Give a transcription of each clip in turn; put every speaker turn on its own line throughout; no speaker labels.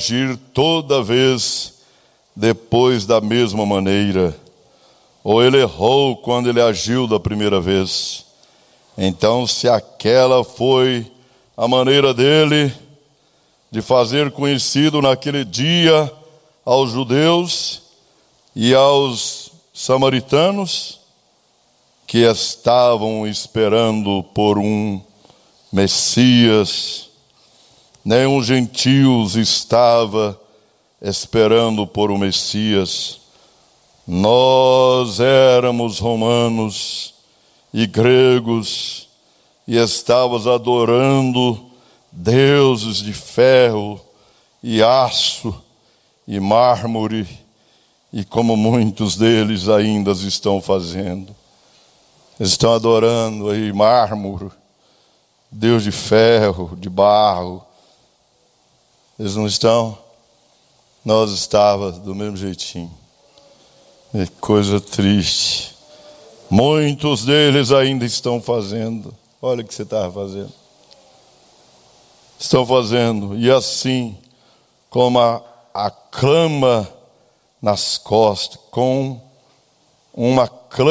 agir toda vez depois da mesma maneira? Ou ele errou quando ele agiu da primeira vez? Então, se aquela foi a maneira dele de fazer conhecido naquele dia aos judeus e aos samaritanos, que estavam esperando por um Messias, nem os gentios estavam esperando por um Messias. Nós éramos romanos e gregos e estávamos adorando deuses de ferro e aço e mármore, e como muitos deles ainda estão fazendo. Estão adorando aí mármore, Deus de ferro, de barro. Eles não estão? Nós estávamos do mesmo jeitinho. Que coisa triste. Muitos deles ainda estão fazendo. Olha o que você estava fazendo. Estão fazendo. E assim, como a clama nas costas, com uma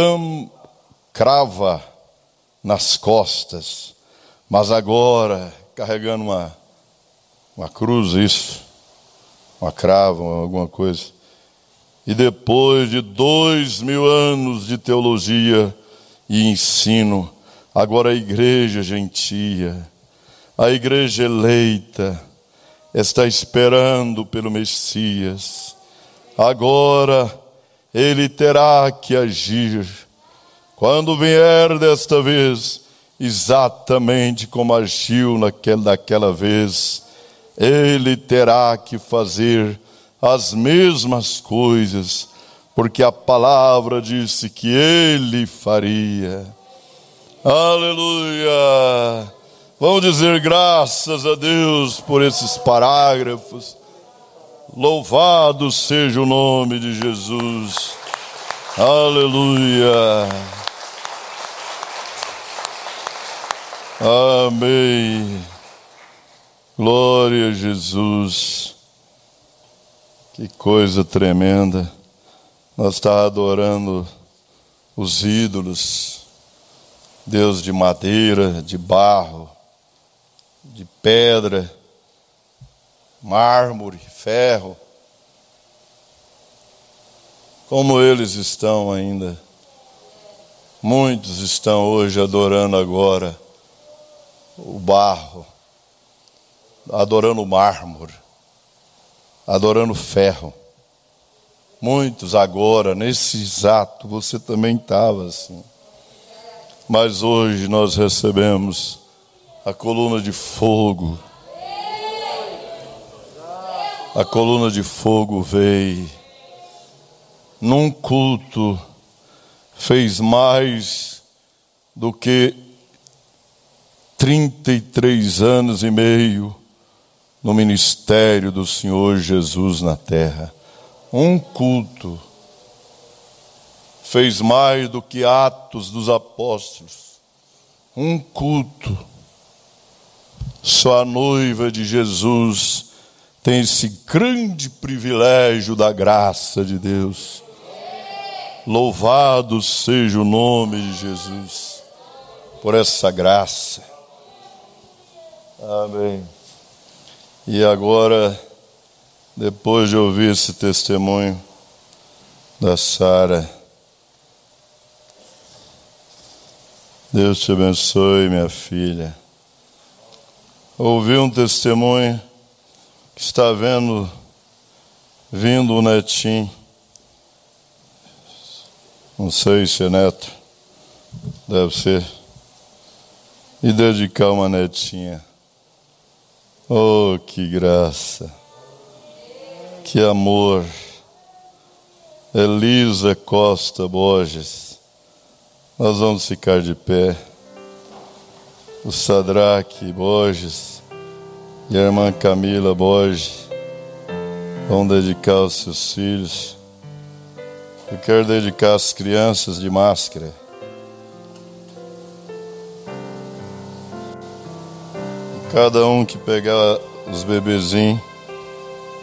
crava nas costas, mas agora carregando uma cruz, isso, uma crava, alguma coisa. E depois de 2000 anos de teologia e ensino, agora a igreja gentia, a igreja eleita, está esperando pelo Messias. Agora ele terá que agir, quando vier desta vez, exatamente como agiu naquela vez. Ele terá que fazer as mesmas coisas, porque a palavra disse que ele faria. Aleluia! Vamos dizer graças a Deus por esses parágrafos. Louvado seja o nome de Jesus. Aleluia! Amém. Glória a Jesus. Que coisa tremenda. Nós estávamos adorando os ídolos, Deus de madeira, de barro, de pedra, mármore, ferro. Como eles estão ainda. Muitos estão hoje adorando agora o barro, adorando o mármore, adorando ferro. Muitos agora, nesse exato, você também estava assim. Mas hoje nós recebemos a coluna de fogo. A coluna de fogo veio num culto, fez mais do que 33 anos e meio no ministério do Senhor Jesus na terra. Um culto fez mais do que Atos dos Apóstolos. Um culto. Só a noiva de Jesus tem esse grande privilégio da graça de Deus. Louvado seja o nome de Jesus por essa graça. Amém. E agora, depois de ouvir esse testemunho da Sara, Deus te abençoe, minha filha. Ouvi um testemunho que está vindo o netinho. Não sei se é neto, deve ser. E dedicar uma netinha. Oh, que graça, que amor. Elisa Costa Borges. Nós vamos ficar de pé. O Sadraque Borges e a irmã Camila Borges vão dedicar os seus filhos. Eu quero dedicar as crianças de máscara. Cada um que pegar os bebezinhos